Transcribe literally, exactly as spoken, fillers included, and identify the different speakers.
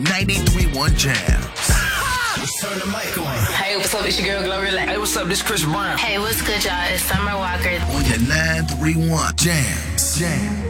Speaker 1: ninety-three point one Jams.
Speaker 2: Turn the mic on.
Speaker 3: Hey, what's up? It's your girl, Glorilla.
Speaker 2: Hey, what's up? This Chris Brown.
Speaker 4: Hey, what's good, y'all? It's Summer Walker.
Speaker 1: On your nine three one Jams. Jams.